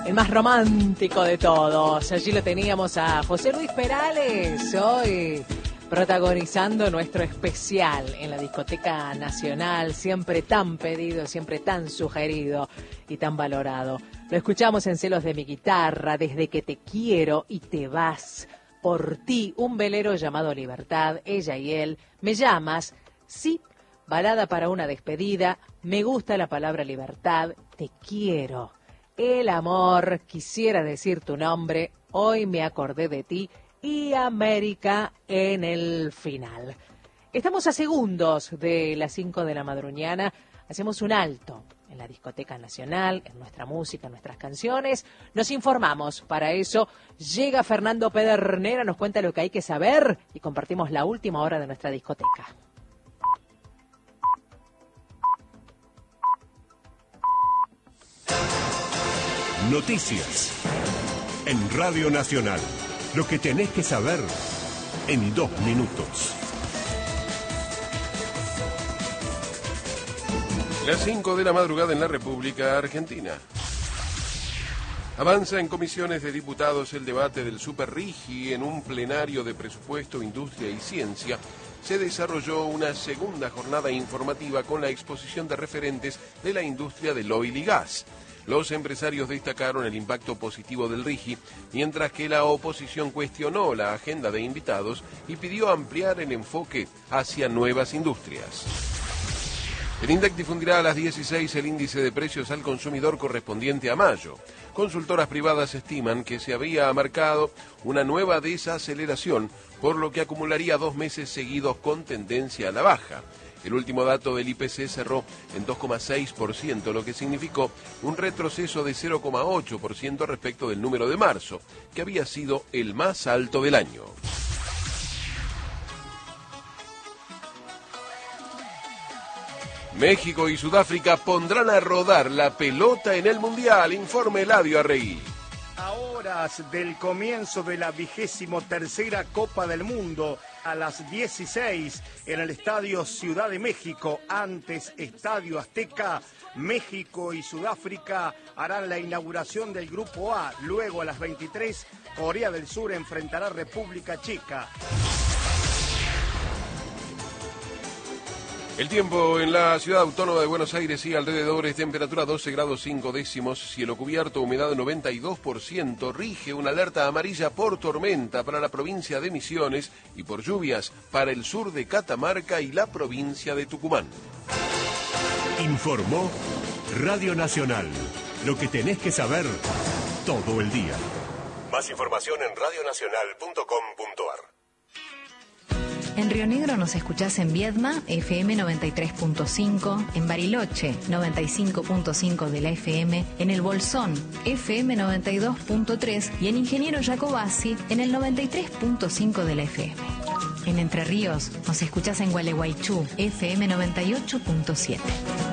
el más romántico de todos. Allí lo teníamos a José Luis Perales, hoy protagonizando nuestro especial en la Discoteca Nacional, siempre tan pedido, siempre tan sugerido y tan valorado. Lo escuchamos en Celos de mi guitarra, Desde que te quiero y te vas, Por ti, un velero llamado Libertad, Ella y él, Me llamas, Sí, balada para una despedida, Me gusta la palabra libertad, Te quiero, El amor, Quisiera decir tu nombre, Hoy me acordé de ti, y América en el final. Estamos a segundos de las 5 de la madrugada. Hacemos un alto en la Discoteca Nacional, en nuestra música, en nuestras canciones. Nos informamos. Para eso llega Fernando Pedernera, nos cuenta lo que hay que saber y compartimos la última hora de nuestra discoteca. Noticias en Radio Nacional. Lo que tenés que saber en 2 minutos. Las 5 de la madrugada en la República Argentina. Avanza en comisiones de diputados el debate del Super Rigi. En un plenario de Presupuesto, Industria y Ciencia se desarrolló una segunda jornada informativa con la exposición de referentes de la industria del oil y gas. Los empresarios destacaron el impacto positivo del RIGI, mientras que la oposición cuestionó la agenda de invitados y pidió ampliar el enfoque hacia nuevas industrias. El INDEC difundirá a las 16 el índice de precios al consumidor correspondiente a mayo. Consultoras privadas estiman que se habría marcado una nueva desaceleración, por lo que acumularía 2 meses seguidos con tendencia a la baja. El último dato del IPC cerró en 2,6%, lo que significó un retroceso de 0,8% respecto del número de marzo, que había sido el más alto del año. México y Sudáfrica pondrán a rodar la pelota en el Mundial, informe Eladio Arregui. A horas del comienzo de la 23ª Copa del Mundo, a las 16 en el Estadio Ciudad de México, antes Estadio Azteca, México y Sudáfrica harán la inauguración del Grupo A. Luego a las 23, Corea del Sur enfrentará a República Checa. El tiempo en la ciudad autónoma de Buenos Aires y alrededores, temperatura 12 grados 5 décimos, cielo cubierto, humedad 92%, rige una alerta amarilla por tormenta para la provincia de Misiones y por lluvias para el sur de Catamarca y la provincia de Tucumán. Informó Radio Nacional. Lo que tenés que saber todo el día. Más información en radionacional.com.ar. En Río Negro nos escuchás en Viedma, FM 93.5, en Bariloche, 95.5 de la FM, en El Bolsón, FM 92.3 y en Ingeniero Jacobasi, en el 93.5 de la FM. En Entre Ríos nos escuchás en Gualeguaychú, FM 98.7.